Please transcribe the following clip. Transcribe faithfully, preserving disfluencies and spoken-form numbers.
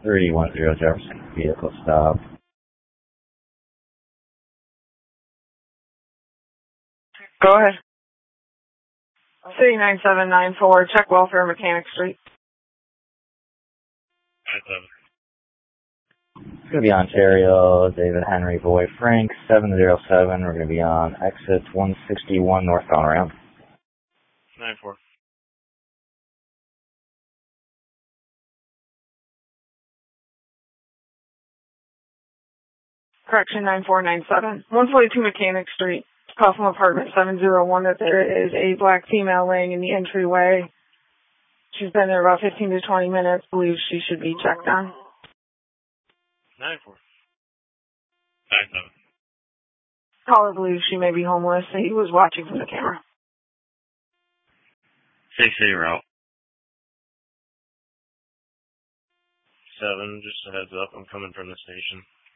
three one zero Jefferson, vehicle stop. Go ahead. City nine seven nine four, check welfare, Mechanic Street. nine seven. It's going to be Ontario, David Henry Boy Frank, seven zero seven. We're going to be on exit one sixty-one northbound ramp. nine four. Correction nine four nine seven. one forty-two Mechanic Street, Coffin Apartment seven zero one, that there is a black female laying in the entryway. She's been there about fifteen to twenty minutes. Believes she should be checked on. nine four. nine seven. Caller believes she may be homeless. He was watching from the camera. six eight route. seven, just a heads up, I'm coming from the station.